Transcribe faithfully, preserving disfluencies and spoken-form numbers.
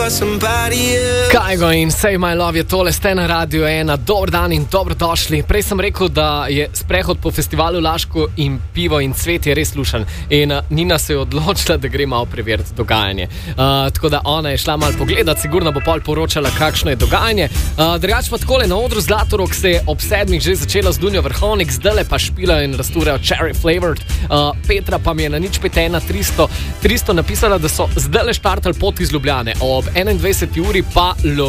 Kajgo in Say My Love je tole, ste na Radio ena, dober dan in dobrodošli. Prej sem rekel, da je sprehod po festivalu Laško in pivo in cvet je res lušen in uh, Nina se je odločila, da gre malo preveriti dogajanje. Uh, tako da ona je šla malo pogledat, sigurno bo pol poročala, kakšno je dogajanje. Uh, drugač pa takole, na odru Zlatorog se je ob sedmih že začela z Dunjo Vrhovnik, zdajle pa špila in rasturejo Cherry Flavored. Uh, Petra pa mi je na nič pet ena tristo tristo napisala, da so zdajle štartali pot iz Ljubljane, ob enaindvajseti uri pa